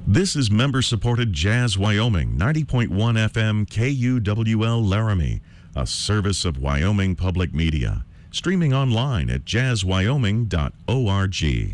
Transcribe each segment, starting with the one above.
This is member-supported Jazz Wyoming, 90.1 FM KUWL Laramie, a service of Wyoming Public Media. Streaming online at jazzwyoming.org.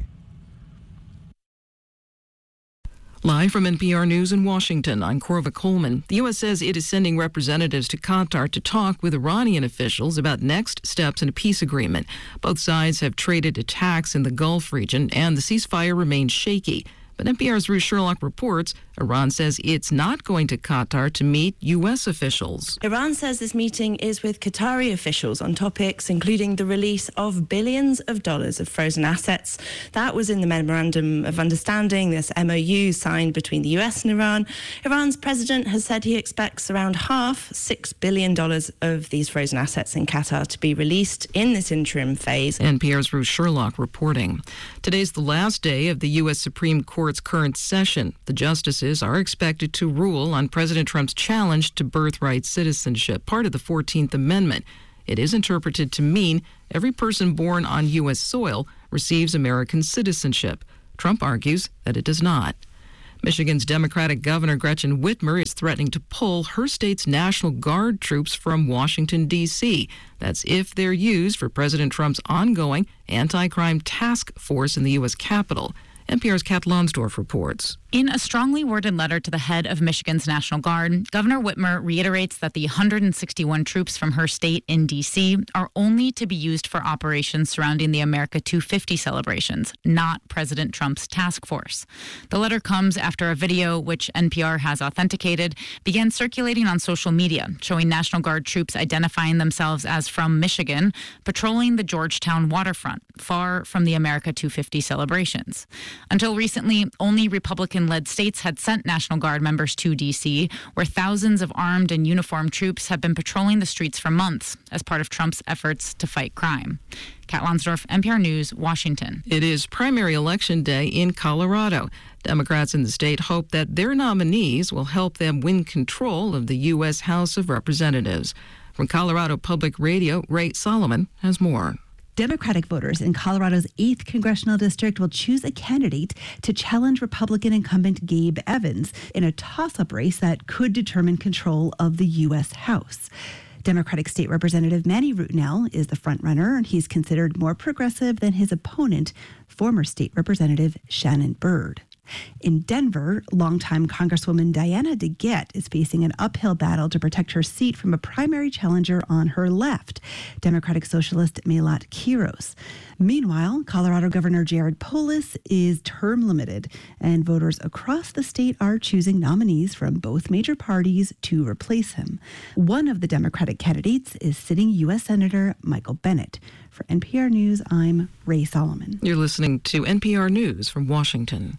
Live from NPR News in Washington, I'm Corva Coleman. The U.S. says it is sending representatives to Qatar to talk with Iranian officials about next steps in a peace agreement. Both sides have traded attacks in the Gulf region, and the ceasefire remains shaky. But NPR's Ruth Sherlock reports Iran says it's not going to Qatar to meet U.S. officials. Iran says this meeting is with Qatari officials on topics including the release of billions of dollars of frozen assets. That was in the Memorandum of Understanding, this MOU signed between the U.S. and Iran. Iran's president has said he expects around half, $6 billion of these frozen assets in Qatar to be released in this interim phase. NPR's Ruth Sherlock reporting. Today's the last day of the U.S. Supreme Court's current session. The justices are expected to rule on President Trump's challenge to birthright citizenship, part of the 14th Amendment. It is interpreted to mean every person born on U.S. soil receives American citizenship. Trump argues that it does not. Michigan's Democratic Governor Gretchen Whitmer is threatening to pull her state's National Guard troops from Washington, D.C. That's if they're used for President Trump's ongoing anti-crime task force in the U.S. Capitol. NPR's Kat Lonsdorf reports. In a strongly worded letter to the head of Michigan's National Guard, Governor Whitmer reiterates that the 161 troops from her state in D.C. are only to be used for operations surrounding the America 250 celebrations, not President Trump's task force. The letter comes after a video, which NPR has authenticated, began circulating on social media, showing National Guard troops identifying themselves as from Michigan, patrolling the Georgetown waterfront, far from the America 250 celebrations. Until recently, only Republican-led states had sent National Guard members to D.C., where thousands of armed and uniformed troops have been patrolling the streets for months as part of Trump's efforts to fight crime. Kat Lonsdorf, NPR News, Washington. It is primary election day in Colorado. Democrats in the state hope that their nominees will help them win control of the U.S. House of Representatives. From Colorado Public Radio, Ray Solomon has more. Democratic voters in Colorado's 8th congressional district will choose a candidate to challenge Republican incumbent Gabe Evans in a toss-up race that could determine control of the U.S. House. Democratic State Representative Manny Rutinel is the frontrunner, and he's considered more progressive than his opponent, former State Representative Shannon Byrd. In Denver, longtime Congresswoman Diana DeGette is facing an uphill battle to protect her seat from a primary challenger on her left, Democratic Socialist Melat Quiros. Meanwhile, Colorado Governor Jared Polis is term limited, and voters across the state are choosing nominees from both major parties to replace him. One of the Democratic candidates is sitting U.S. Senator Michael Bennet. For NPR News, I'm Ray Solomon. You're listening to NPR News from Washington.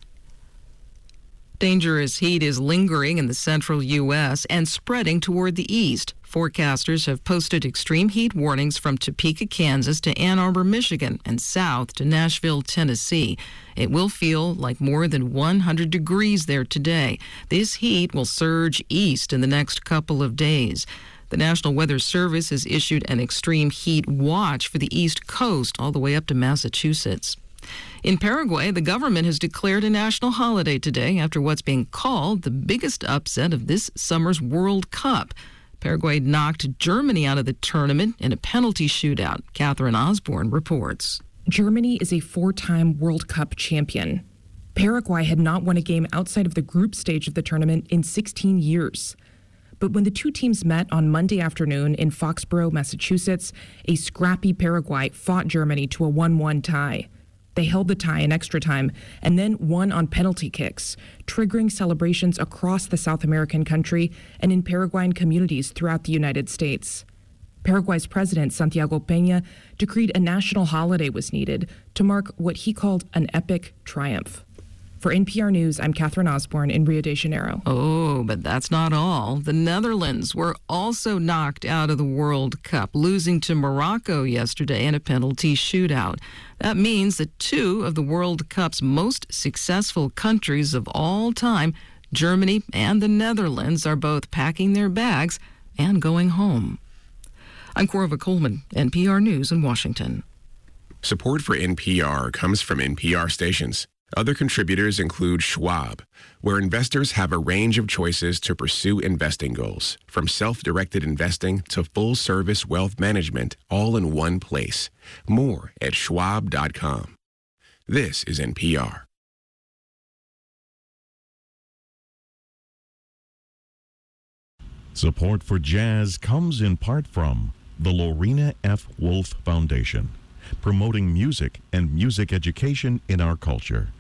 Dangerous heat is lingering in the central U.S. and spreading toward the east. Forecasters have posted extreme heat warnings from Topeka, Kansas to Ann Arbor, Michigan, and south to Nashville, Tennessee. It will feel like more than 100 degrees there today. This heat will surge east in the next couple of days. The National Weather Service has issued an extreme heat watch for the East Coast all the way up to Massachusetts. In Paraguay, the government has declared a national holiday today after what's being called the biggest upset of this summer's World Cup. Paraguay knocked Germany out of the tournament in a penalty shootout. Catherine Osborne reports. Germany is a 4-time World Cup champion. Paraguay had not won a game outside of the group stage of the tournament in 16 years. But when the two teams met on Monday afternoon in Foxborough, Massachusetts, a scrappy Paraguay fought Germany to a 1-1 tie. They held the tie in extra time and then won on penalty kicks, triggering celebrations across the South American country and in Paraguayan communities throughout the United States. Paraguay's president, Santiago Peña, decreed a national holiday was needed to mark what he called an epic triumph. For NPR News, I'm Catherine Osborne in Rio de Janeiro. Oh, but that's not all. The Netherlands were also knocked out of the World Cup, losing to Morocco yesterday in a penalty shootout. That means that two of the World Cup's most successful countries of all time, Germany and the Netherlands, are both packing their bags and going home. I'm Corva Coleman, NPR News in Washington. Support for NPR comes from NPR stations. Other contributors include Schwab, where investors have a range of choices to pursue investing goals, from self-directed investing to full-service wealth management, all in one place. More at schwab.com. This is NPR. Support for jazz comes in part from the Lorena F. Wolf Foundation, promoting music and music education in our culture.